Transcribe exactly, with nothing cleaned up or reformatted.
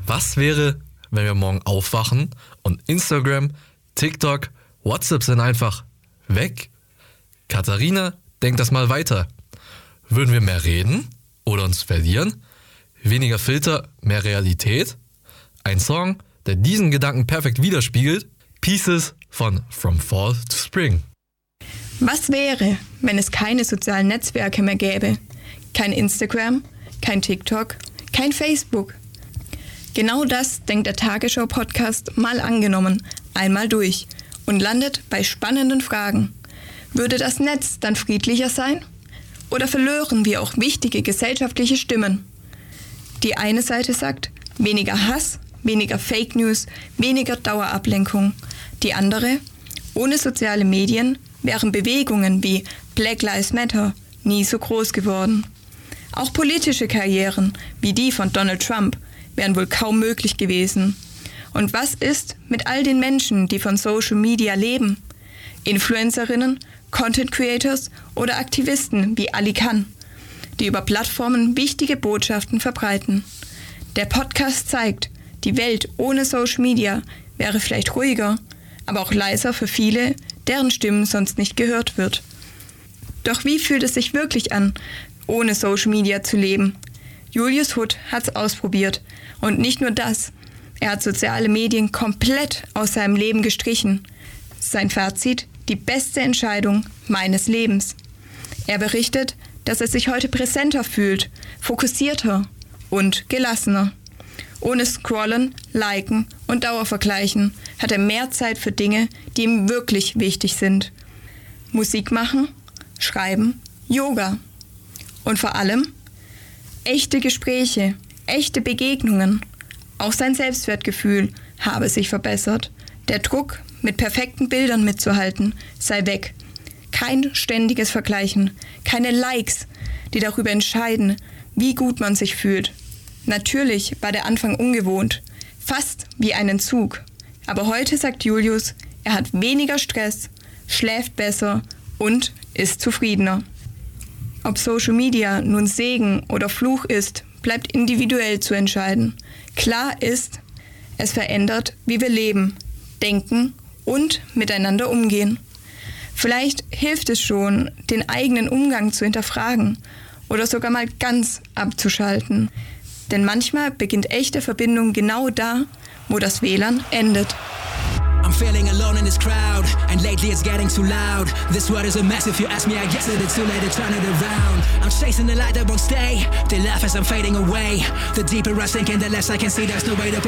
Was wäre, wenn wir morgen aufwachen und Instagram, TikTok, WhatsApp sind einfach weg? Katharina, denk das mal weiter. Würden wir mehr reden oder uns verlieren? Weniger Filter, mehr Realität? Ein Song, der diesen Gedanken perfekt widerspiegelt. Pieces von From Fall to Spring. Was wäre, wenn es keine sozialen Netzwerke mehr gäbe? Kein Instagram, kein TikTok, kein Facebook. Genau das denkt der Tagesschau-Podcast Mal angenommen, einmal durch und landet bei spannenden Fragen. Würde das Netz dann friedlicher sein? Oder verlören wir auch wichtige gesellschaftliche Stimmen? Die eine Seite sagt, weniger Hass, weniger Fake News, weniger Dauerablenkung. Die andere, ohne soziale Medien wären Bewegungen wie Black Lives Matter nie so groß geworden. Auch politische Karrieren wie die von Donald Trump wären wohl kaum möglich gewesen. Und was ist mit all den Menschen, die von Social Media leben? Influencerinnen, Content Creators oder Aktivisten wie Ali Khan, die über Plattformen wichtige Botschaften verbreiten. Der Podcast zeigt, die Welt ohne Social Media wäre vielleicht ruhiger, aber auch leiser für viele, deren Stimmen sonst nicht gehört wird. Doch wie fühlt es sich wirklich an, ohne Social Media zu leben? Julius Hutt hat's ausprobiert. Und nicht nur das, er hat soziale Medien komplett aus seinem Leben gestrichen. Sein Fazit: die beste Entscheidung meines Lebens. Er berichtet, dass er sich heute präsenter fühlt, fokussierter und gelassener. Ohne Scrollen, Liken und Dauervergleichen hat er mehr Zeit für Dinge, die ihm wirklich wichtig sind. Musik machen, schreiben, Yoga. Und vor allem echte Gespräche, echte Begegnungen. Auch sein Selbstwertgefühl habe sich verbessert. Der Druck, mit perfekten Bildern mitzuhalten, sei weg. Kein ständiges Vergleichen, keine Likes, die darüber entscheiden, wie gut man sich fühlt. Natürlich war der Anfang ungewohnt, fast wie ein Entzug. Aber heute sagt Julius, er hat weniger Stress, schläft besser und ist zufriedener. Ob Social Media nun Segen oder Fluch ist, bleibt individuell zu entscheiden. Klar ist, es verändert, wie wir leben, denken und miteinander umgehen. Vielleicht hilft es schon, den eigenen Umgang zu hinterfragen oder sogar mal ganz abzuschalten. Denn manchmal beginnt echte Verbindung genau da, wo das W L A N endet. I'm feeling alone in this crowd, and lately it's getting too loud. This world is a mess, if you ask me, I guess that it's too late to turn it around. I'm chasing the light that won't stay, they laugh as I'm fading away. The deeper I sink in, the less I can see, there's no way to